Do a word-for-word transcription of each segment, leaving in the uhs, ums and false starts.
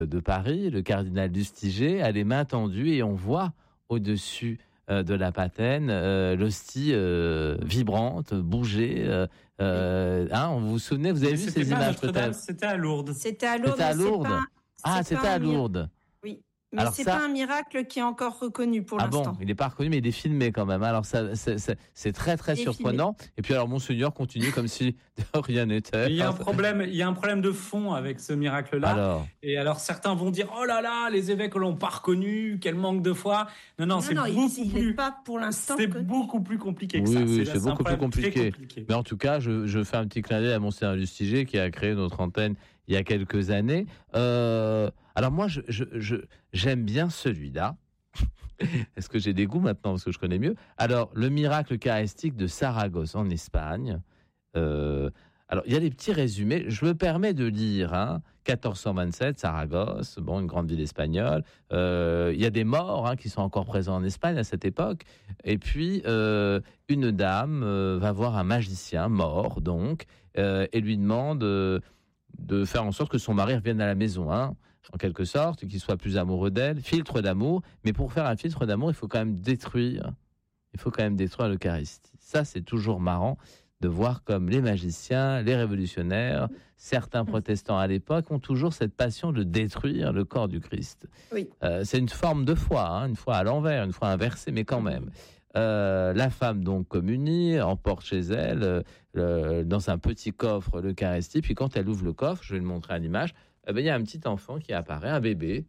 de Paris, le cardinal Lustiger, a les mains tendues et on voit au-dessus euh, de la patène euh, l'hostie euh, vibrante, bouger. Euh, euh, hein, vous vous souvenez, vous avez Mais vu c'était ces pas images Notre-Dame, peut-être? C'était à Lourdes. C'était à Lourdes. C'était à mais c'est Lourdes. pas- Ah, c'est c'était pas à un miracle. Lourdes. Oui. Mais Alors c'est ça- pas un miracle qui est encore reconnu pour Ah l'instant. bon, il n'est pas reconnu, mais il est filmé quand même. Alors ça, c'est, c'est, c'est très très Il est surprenant. Et puis alors Monseigneur continue comme si de rien n'était. Il y a un problème, il y a un problème de fond avec ce miracle-là. Alors, Et alors certains vont dire oh là là, les évêques l'ont pas reconnu, quel manque de foi. Non non, Non, c'est non, il- beaucoup il n'est plus, pas pour l'instant c'est connu. beaucoup plus compliqué que oui, ça. oui, un c'est beaucoup plus problème très compliqué. compliqué. Mais en tout cas, je, je fais un petit clin d'œil à Monseigneur Lustiger qui a créé notre antenne il y a quelques années. Euh, alors moi, je, je, je, j'aime bien celui-là. Est-ce que j'ai des goûts maintenant parce que je connais mieux? Alors, le miracle eucharistique de Saragosse en Espagne. Euh, alors, il y a des petits résumés. Je me permets de lire. Hein, quatorze cent vingt-sept, Saragosse, bon, une grande ville espagnole. Euh, il y a des morts hein, qui sont encore présents en Espagne à cette époque. Et puis, euh, une dame euh, va voir un magicien mort, donc, euh, et lui demande euh, de faire en sorte que son mari revienne à la maison. Hein, en quelque sorte, qu'il soit plus amoureux d'elle, filtre d'amour, mais pour faire un filtre d'amour, il faut quand même détruire, il faut quand même détruire l'Eucharistie. Ça, c'est toujours marrant de voir comme les magiciens, les révolutionnaires, certains protestants à l'époque ont toujours cette passion de détruire le corps du Christ. Oui. Euh, c'est une forme de foi, hein, une foi à l'envers, une foi inversée, mais quand même. Euh, la femme donc communie, emporte chez elle, euh, le, dans un petit coffre, l'Eucharistie, puis quand elle ouvre le coffre, je vais le montrer à l'image, eh ben, il y a un petit enfant qui apparaît, un bébé,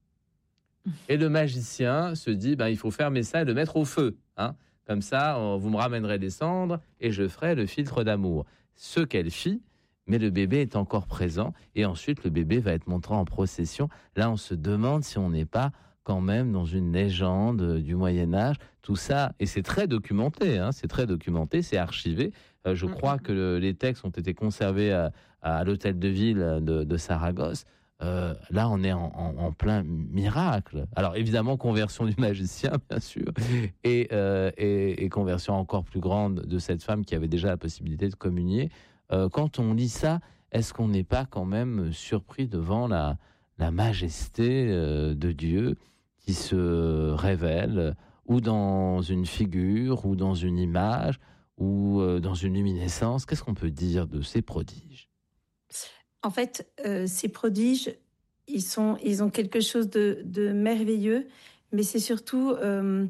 et le magicien se dit, ben, il faut fermer ça et le mettre au feu. Hein. Comme ça, on, vous me ramènerez des cendres et je ferai le filtre d'amour. Ce qu'elle fit, mais le bébé est encore présent, et ensuite le bébé va être montré en procession. Là, on se demande si on n'est pas quand même dans une légende du Moyen-Âge, tout ça, et c'est très documenté, hein, c'est très documenté, c'est archivé. Euh, je crois que le, les textes ont été conservés à, à l'hôtel de ville de, de Saragosse. Euh, là, on est en, en, en plein miracle. Alors, évidemment, conversion du magicien, bien sûr, et, euh, et, et conversion encore plus grande de cette femme qui avait déjà la possibilité de communier. Euh, quand on lit ça, est-ce qu'on n'est pas quand même surpris devant la, la majesté euh, de Dieu qui se révèle, ou dans une figure, ou dans une image, ou euh, dans une luminescence? Qu'est-ce qu'on peut dire de ces prodiges? En fait, euh, ces prodiges, ils, sont, ils ont quelque chose de, de merveilleux, mais c'est surtout, euh,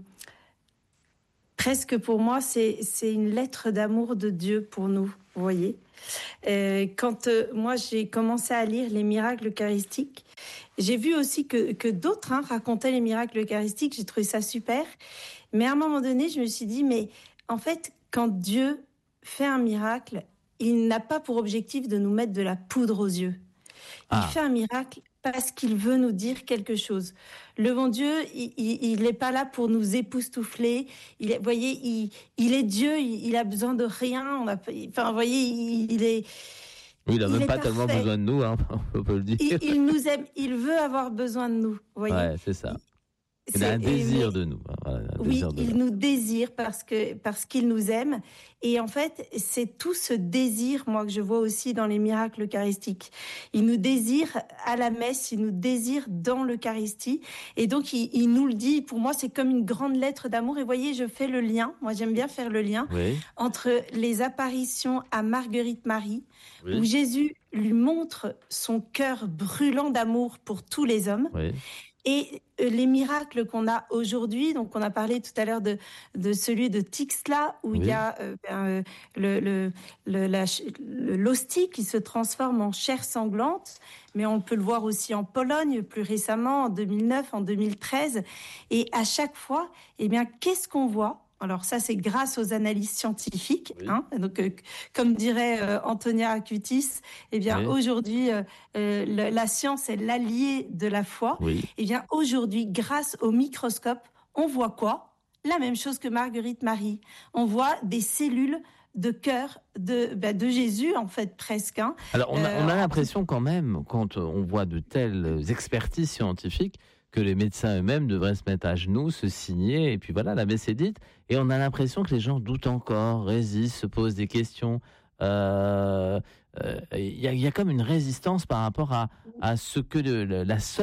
presque pour moi, c'est, c'est une lettre d'amour de Dieu pour nous, vous voyez. Euh, quand euh, moi, j'ai commencé à lire les miracles eucharistiques, j'ai vu aussi que, que d'autres hein, racontaient les miracles eucharistiques, j'ai trouvé ça super. Mais à un moment donné, je me suis dit, mais en fait, quand Dieu fait un miracle, il n'a pas pour objectif de nous mettre de la poudre aux yeux. Il Ah. fait un miracle parce qu'il veut nous dire quelque chose. Le bon Dieu, il n'est pas là pour nous époustoufler. Il est, vous voyez, il, il est Dieu, il, il a besoin de rien. On a, enfin, vous voyez, il, il est... Oui, il n'a même pas parfait. tellement besoin de nous, hein, on peut le dire. Il, il nous aime, il veut avoir besoin de nous, vous voyez. Ouais, c'est ça. Il C'est- a un désir mais- de nous. Voilà, un Oui, désir de il nous. nous désire parce que parce qu'il nous aime. Et en fait, c'est tout ce désir, moi, que je vois aussi dans les miracles eucharistiques. Il nous désire à la messe, il nous désire dans l'Eucharistie. Et donc, il, il nous le dit. Pour moi, c'est comme une grande lettre d'amour. Et vous voyez, je fais le lien. Moi, j'aime bien faire le lien Oui, entre les apparitions à Marguerite Marie, oui, où Jésus lui montre son cœur brûlant d'amour pour tous les hommes. oui. Et euh, les miracles qu'on a aujourd'hui, donc on a parlé tout à l'heure de, de celui de Tixla, où Oui. il y a euh, ben, euh, le, le, le, la ch- le- l'hostie qui se transforme en chair sanglante, mais on peut le voir aussi en Pologne, plus récemment, en deux mille neuf, en deux mille treize. Et à chaque fois, eh bien, qu'est-ce qu'on voit ? Alors ça, c'est grâce aux analyses scientifiques. Oui. Hein. Donc, euh, comme dirait euh, Antonia Acutis, eh bien, Oui. aujourd'hui, euh, euh, le- la science est l'allié de la foi. Oui. Eh bien, aujourd'hui, grâce au microscope, on voit quoi ? La même chose que Marguerite Marie. On voit des cellules de cœur de, bah, de Jésus, en fait, presque. Hein. Alors, on a, Euh, on a l'impression quand même, quand on voit de telles expertises scientifiques, que les médecins eux-mêmes devraient se mettre à genoux, se signer, et puis voilà, la messe est dite. Et on a l'impression que les gens doutent encore, résistent, se posent des questions. Euh, euh, Il y, a, il y a comme une résistance par rapport à, à ce que le, le- la